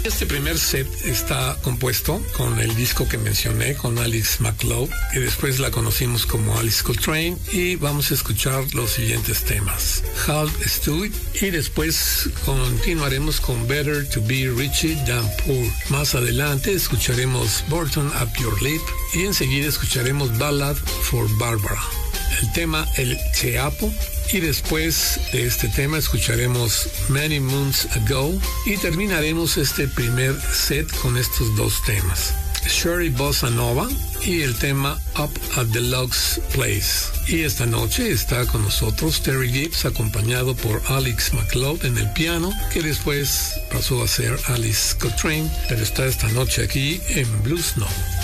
Este primer set está compuesto con el disco que mencioné, con Alice McLeod, que después la conocimos como Alice Coltrane, y vamos a escuchar los siguientes temas: Halt Stewie, y después continuaremos con Better to be Richie Than Poor. Más adelante escucharemos Burton Up Your Lip y enseguida escucharemos Ballad for Barbara, el tema El Cheapo, y después de este tema escucharemos Many Moons Ago y terminaremos este primer set con estos dos temas: Sherry Bossa Nova y el tema Up at the Logs Place. Y esta noche está con nosotros Terry Gibbs, acompañado por Alex McLeod en el piano, que después pasó a ser Alice Coltrane, pero está esta noche aquí en Blues Note.